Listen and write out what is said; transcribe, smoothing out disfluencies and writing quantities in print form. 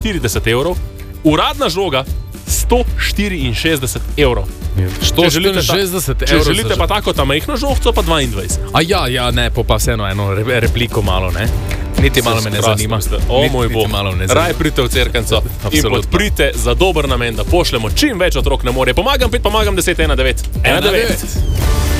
40 evrov, uradna žoga 164 evrov. Če želite pa tako ta majhno žogco, pa 22. Ja, ne, pa vseeno eno repliko malo, ne? Niti malo me ne zanima. O moj bog, raj pridite v Cerknico in podprite za dober namen, da pošljemo čim več otrok na morje. Pomagam 5, pomagam 10, 1, 9. 1, 9.